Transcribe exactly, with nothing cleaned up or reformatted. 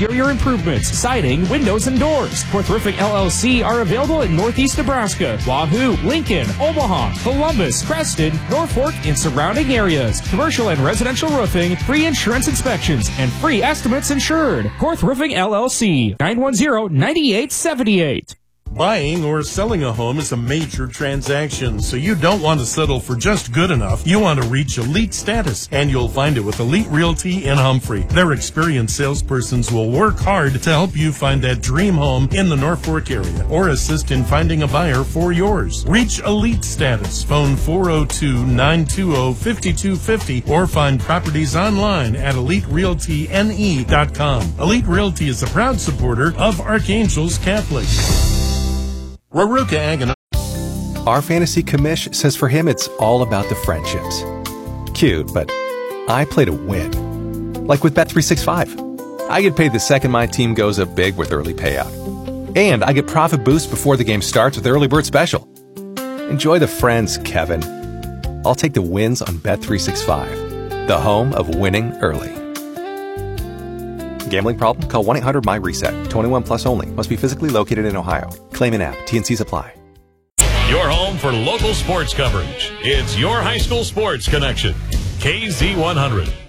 exterior improvements, siding, windows, and doors. Fourth Roofing L L C are available in Northeast Nebraska, Wahoo, Lincoln, Omaha, Columbus, Creston, Norfolk, and surrounding areas. Commercial and residential roofing, free insurance inspections, and free estimates insured. Fourth Roofing L L C, nine one zero, nine eight seven eight. Buying or selling a home is a major transaction, so you don't want to settle for just good enough. You want to reach elite status, and you'll find it with Elite Realty in Humphrey. Their experienced salespersons will work hard to help you find that dream home in the Norfolk area or assist in finding a buyer for yours. Reach elite status. Phone four oh two, nine two oh, five two five oh or find properties online at elite realty n e dot com. Elite Realty is a proud supporter of Archangels Catholic. Raruka Agano. Our fantasy commish says for him it's all about the friendships. Cute, but I play to win. Like with Bet three sixty-five. I get paid the second my team goes up big with early payout. And I get profit boost before the game starts with early bird special. Enjoy the friends, Kevin. I'll take the wins on Bet three sixty-five, the home of winning early. Gambling problem? Call one eight hundred my reset. twenty-one plus only. Must be physically located in Ohio. Claim in app. T N Cs apply. Your home for local sports coverage. It's your high school sports connection. K Z one hundred.